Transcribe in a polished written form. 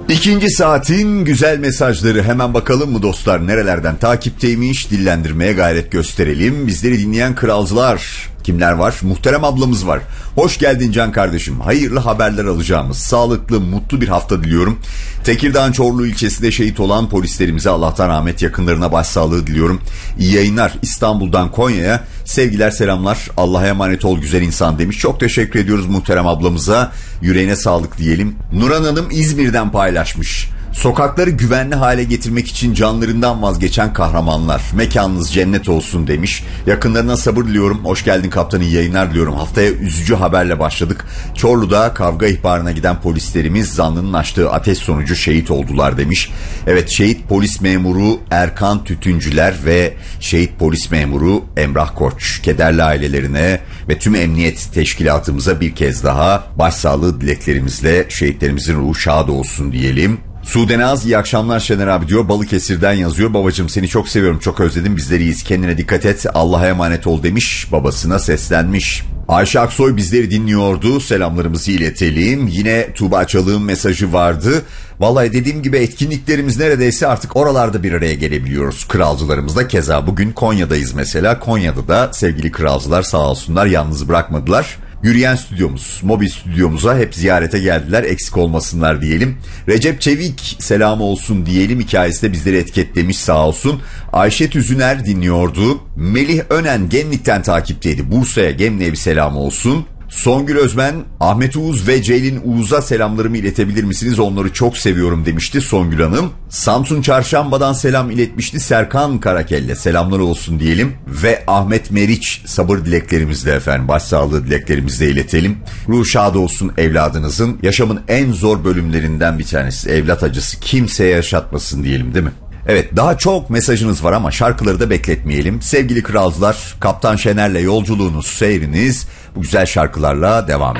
İkinci saatin güzel mesajları, hemen bakalım mı dostlar, nerelerden takipteymiş, dillendirmeye gayret gösterelim. Bizleri dinleyen kralcılar kimler var? Muhterem ablamız var. Hoş geldin can kardeşim. Hayırlı haberler alacağımız, sağlıklı, mutlu bir hafta diliyorum. Tekirdağ Çorlu ilçesinde şehit olan polislerimize Allah'tan rahmet, yakınlarına başsağlığı diliyorum. İyi yayınlar. İstanbul'dan Konya'ya sevgiler, selamlar. Allah'a emanet ol güzel insan demiş. Çok teşekkür ediyoruz muhterem ablamıza. Yüreğine sağlık diyelim. Nurhan Hanım İzmir'den paylaşmış. Sokakları güvenli hale getirmek için canlarından vazgeçen kahramanlar. Mekanınız cennet olsun demiş. Yakınlarına sabır diliyorum. Hoş geldin kaptan, iyi yayınlar diliyorum. Haftaya üzücü haberle başladık. Çorlu'da kavga ihbarına giden polislerimiz zanlının açtığı ateş sonucu şehit oldular demiş. Evet, şehit polis memuru Erkan Tütüncüler ve şehit polis memuru Emrah Koç. Kederli ailelerine ve tüm emniyet teşkilatımıza bir kez daha başsağlığı dileklerimizle şehitlerimizin ruhu şad olsun diyelim. Sudenaz iyi akşamlar Şener abi diyor. Balıkesir'den yazıyor. Babacığım seni çok seviyorum, çok özledim, bizleri iyiyiz, kendine dikkat et, Allah'a emanet ol demiş, babasına seslenmiş. Ayşe Aksoy bizleri dinliyordu, selamlarımızı iletelim. Yine Tuğba Çalık'ın mesajı vardı. Vallahi dediğim gibi etkinliklerimiz neredeyse artık oralarda bir araya gelebiliyoruz. Kralcılarımızla keza bugün Konya'dayız mesela. Konya'da da sevgili kralcılar sağ olsunlar, yalnız bırakmadılar. Yürüyen stüdyomuz, mobil stüdyomuza hep ziyarete geldiler, eksik olmasınlar diyelim. Recep Çevik selam olsun diyelim, hikayesi de bizleri etiketlemiş sağ olsun. Ayşe Tüzüner dinliyordu. Melih Önen Gemlik'ten takipteydi. Bursa'ya, Gemlik'e bir selam olsun. Songül Özmen, Ahmet Uğuz ve Ceylin Uğuz'a selamlarımı iletebilir misiniz? Onları çok seviyorum demişti Songül Hanım. Samsun Çarşamba'dan selam iletmişti Serkan Karakelle. Selamlar olsun diyelim. Ve Ahmet Meriç sabır dileklerimizle efendim, başsağlığı dileklerimizle iletelim. Ruh şad olsun evladınızın. Yaşamın en zor bölümlerinden bir tanesi. Evlat acısı kimseye yaşatmasın diyelim, değil mi? Evet, daha çok mesajınız var ama şarkıları da bekletmeyelim. Sevgili kralcılar, Kaptan Şener'le yolculuğunuz, seyriniz bu güzel şarkılarla devam ediyor.